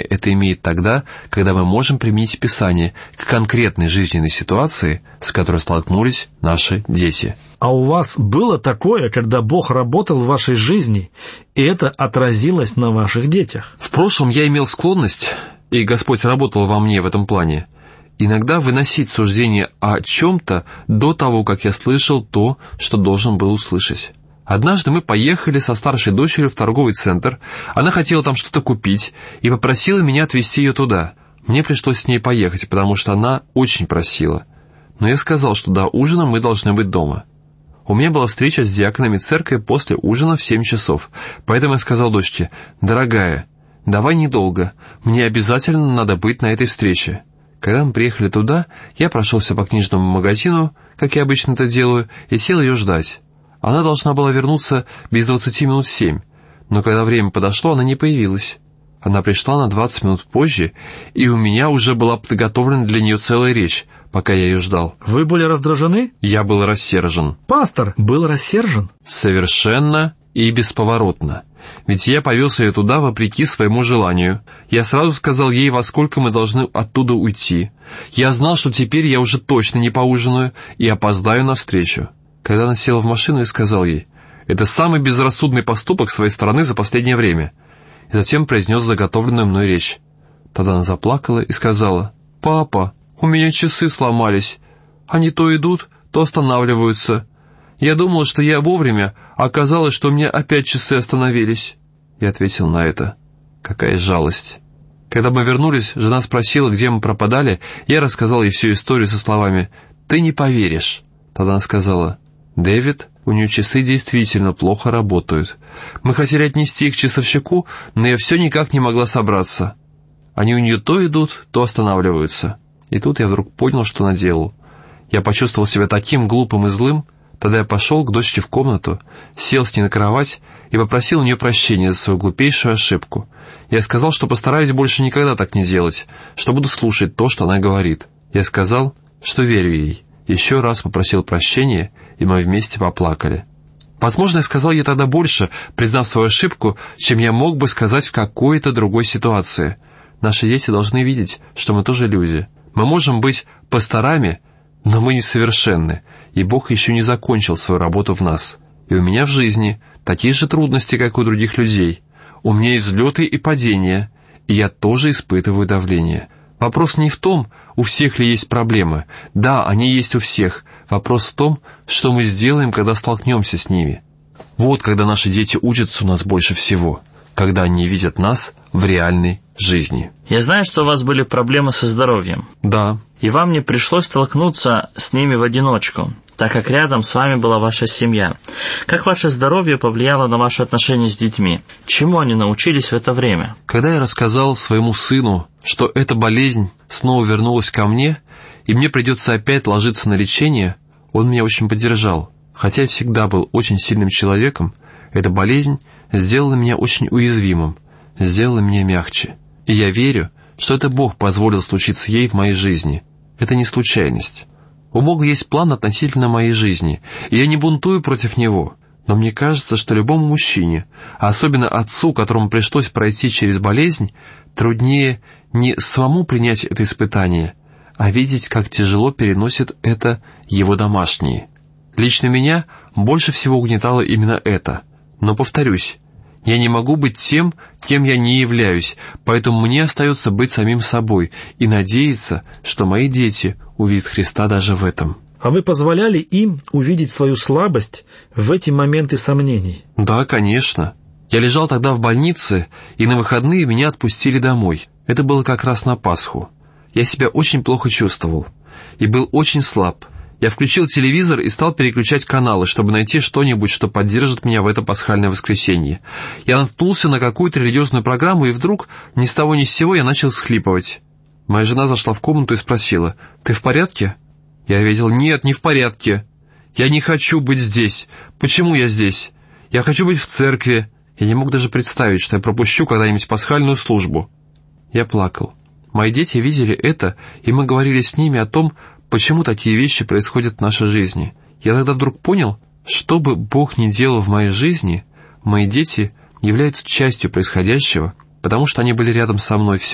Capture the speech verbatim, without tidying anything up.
это имеет тогда, когда мы можем применить Писание к конкретной жизненной ситуации, с которой столкнулись наши дети. А у вас было такое, когда Бог работал в вашей жизни, и это отразилось на ваших детях? В прошлом я имел склонность, и Господь работал во мне в этом плане, иногда выносить суждение о чем-то до того, как я слышал то, что должен был услышать. Однажды мы поехали со старшей дочерью в торговый центр, она хотела там что-то купить и попросила меня отвезти ее туда. Мне пришлось с ней поехать, потому что она очень просила. Но я сказал, что до ужина мы должны быть дома. У меня была встреча с диаконами церкви после ужина в семь часов, поэтому я сказал дочке: «Дорогая, давай недолго, мне обязательно надо быть на этой встрече». Когда мы приехали туда, я прошелся по книжному магазину, как я обычно это делаю, и сел ее ждать. Она должна была вернуться без двадцати минут семь, но когда время подошло, она не появилась. Она пришла на двадцать минут позже, и у меня уже была подготовлена для нее целая речь, пока я ее ждал. Вы были раздражены? Я был рассержен. Пастор был рассержен? Совершенно и бесповоротно. Ведь я повез ее туда вопреки своему желанию. Я сразу сказал ей, во сколько мы должны оттуда уйти. Я знал, что теперь я уже точно не поужинаю и опоздаю на встречу. Когда она села в машину, я сказал ей: «Это самый безрассудный поступок с своей стороны за последнее время». И затем произнес заготовленную мной речь. Тогда она заплакала и сказала: «Папа, у меня часы сломались. Они то идут, то останавливаются. Я думала, что я вовремя, а оказалось, что у меня опять часы остановились». Я ответил на это: «Какая жалость». Когда мы вернулись, жена спросила, где мы пропадали. Я рассказал ей всю историю со словами: «Ты не поверишь». Тогда она сказала: «Дэвид, у нее часы действительно плохо работают. Мы хотели отнести их к часовщику, но я все никак не могла собраться. Они у нее то идут, то останавливаются». И тут я вдруг понял, что наделал. Я почувствовал себя таким глупым и злым. Тогда я пошел к дочке в комнату, сел с ней на кровать и попросил у нее прощения за свою глупейшую ошибку. Я сказал, что постараюсь больше никогда так не делать, что буду слушать то, что она говорит. Я сказал, что верю ей. Еще раз попросил прощения, и мы вместе поплакали. Возможно, я сказал ей тогда больше, признав свою ошибку, чем я мог бы сказать в какой-то другой ситуации. Наши дети должны видеть, что мы тоже люди. Мы можем быть пасторами, но мы несовершенны, и Бог еще не закончил свою работу в нас. И у меня в жизни такие же трудности, как у других людей. У меня есть взлеты и падения, и я тоже испытываю давление. Вопрос не в том, у всех ли есть проблемы. Да, они есть у всех. Вопрос в том, что мы сделаем, когда столкнемся с ними. Вот когда наши дети учатся у нас больше всего, когда они видят нас в реальной жизни. Я знаю, что у вас были проблемы со здоровьем. Да. И вам не пришлось столкнуться с ними в одиночку, так как рядом с вами была ваша семья. Как ваше здоровье повлияло на ваши отношения с детьми? Чему они научились в это время? Когда я рассказал своему сыну, что эта болезнь снова вернулась ко мне, и мне придется опять ложиться на лечение, он меня очень поддержал. Хотя я всегда был очень сильным человеком, эта болезнь сделала меня очень уязвимым, сделала меня мягче. И я верю, что это Бог позволил случиться ей в моей жизни. Это не случайность. У Бога есть план относительно моей жизни, и я не бунтую против Него. Но мне кажется, что любому мужчине, а особенно отцу, которому пришлось пройти через болезнь, труднее не самому принять это испытание, а видеть, как тяжело переносят это его домашние. Лично меня больше всего угнетало именно это. Но, повторюсь, я не могу быть тем, кем я не являюсь, поэтому мне остается быть самим собой и надеяться, что мои дети увидят Христа даже в этом. А вы позволяли им увидеть свою слабость в эти моменты сомнений? Да, конечно. Я лежал тогда в больнице, и на выходные меня отпустили домой. Это было как раз на Пасху. Я себя очень плохо чувствовал и был очень слаб. Я включил телевизор и стал переключать каналы, чтобы найти что-нибудь, что поддержит меня в это пасхальное воскресенье. Я наткнулся на какую-то религиозную программу, и вдруг, ни с того ни с сего, я начал всхлипывать. Моя жена зашла в комнату и спросила: «Ты в порядке?» Я ответил: «Нет, не в порядке. Я не хочу быть здесь. Почему я здесь? Я хочу быть в церкви». Я не мог даже представить, что я пропущу когда-нибудь пасхальную службу. Я плакал. Мои дети видели это, и мы говорили с ними о том, почему такие вещи происходят в нашей жизни. Я тогда вдруг понял, что бы Бог ни делал в моей жизни, мои дети являются частью происходящего, потому что они были рядом со мной все